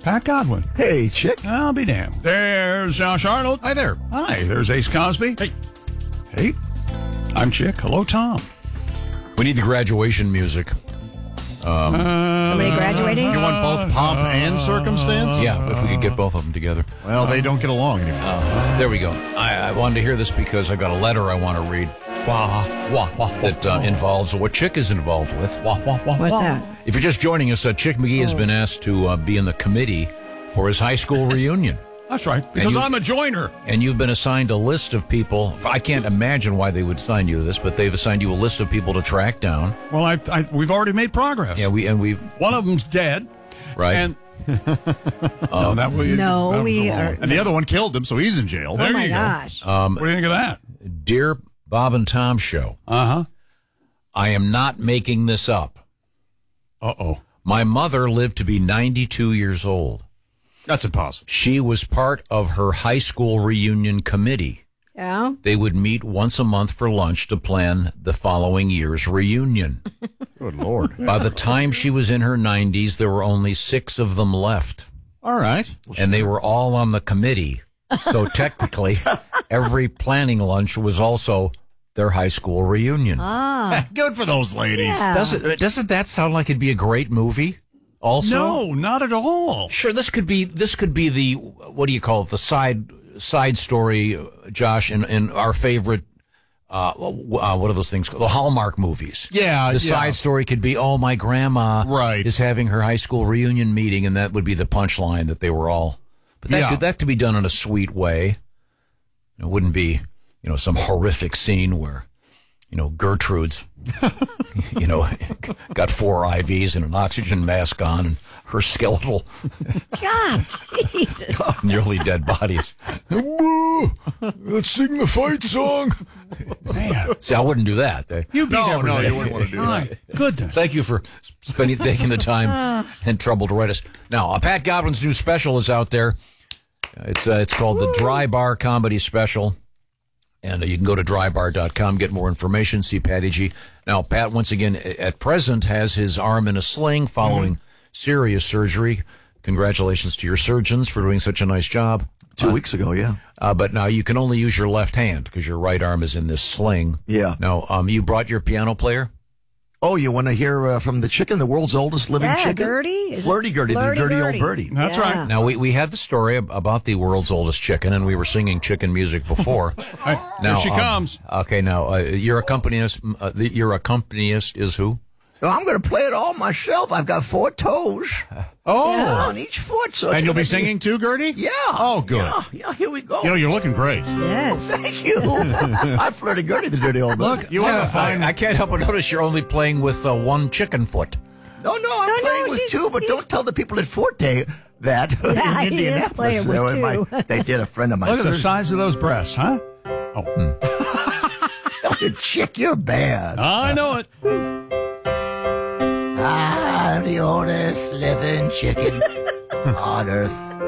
Pat Godwin. Hey, Chick. I'll be damned. There's Josh Arnold. Hi there. Hi, there's Ace Cosby. Hey. Hey. I'm Chick. Hello, Tom. We need the graduation music. Somebody graduating? You want both pomp and circumstance? Yeah, if we could get both of them together. Well, they don't get along anymore. There we go. I wanted to hear this because I got a letter I want to read that involves what Chick is involved with. What's that? If you're just joining us, Chick McGee has been asked to be in the committee for his high school reunion. That's right, because I'm a joiner. And you've been assigned a list of people. I can't imagine why they would assign you this, but they've assigned you a list of people to track down. Well, we've already made progress. Yeah, we've one of them's dead. Right. And we are. And the other one killed him, so he's in jail. There Oh, my you go. gosh. What do you think of that? Dear Bob and Tom Show, I am not making this up. Uh-oh. My mother lived to be 92 years old. That's impossible. She was part of her high school reunion committee. Yeah? They would meet once a month for lunch to plan the following year's reunion. Good Lord. By the time she was in her 90s, there were only 6 of them left. All right. And they were all on the committee. So technically, every planning lunch was also their high school reunion. Good for those ladies. Yeah. Doesn't that sound like it'd be a great movie? Also, No, not at all. sure. This could be the what do you call it? The side story, Josh, in our favorite. What are those things called? The Hallmark movies. Yeah. The side story could be, oh, my grandma is having her high school reunion meeting, and that would be the punchline that they were all. But that could be done in a sweet way. It wouldn't be, some horrific scene where, Gertrude's, got 4 IVs and an oxygen mask on, and her skeletal, God, Jesus. nearly dead bodies. Let's sing the fight song. Man. See, I wouldn't do that. You beat No, everybody. you wouldn't want to do that. My goodness. Thank you for taking the time and trouble to write us. Now, Pat Godwin's new special is out there. It's called the Dry Bar Comedy Special. And you can go to drybar.com, get more information, see Patty G. Now, Pat, once again, at present, has his arm in a sling following serious surgery. Congratulations to your surgeons for doing such a nice job. 2 weeks ago, yeah. But now you can only use your left hand because your right arm is in this sling. Yeah. Now, you brought your piano player? Oh, you want to hear from the chicken, the world's oldest living chicken? Gertie? Flirty Gertie, the dirty old birdie. That's right. Now, we had the story about the world's oldest chicken, and we were singing chicken music before. Here she comes. Okay, now, your accompanist is who? So I'm going to play it all myself. I've got 4 toes on each foot. So And you'll be singing too, Gertie? Yeah. Oh, good. Yeah, here we go. You're looking great. Yes. Thank you. I'm Flirty Gertie, the dirty old bird. You have a fine... I can't help but notice you're only playing with 1 chicken foot. No, I'm playing with 2, but don't tell the people at Forte that. Yeah, in he is Indianapolis. playing with 2. They did a friend of mine. Look at the size of those breasts, huh? Chick, you're bad. I know it. I'm the oldest living chicken on earth.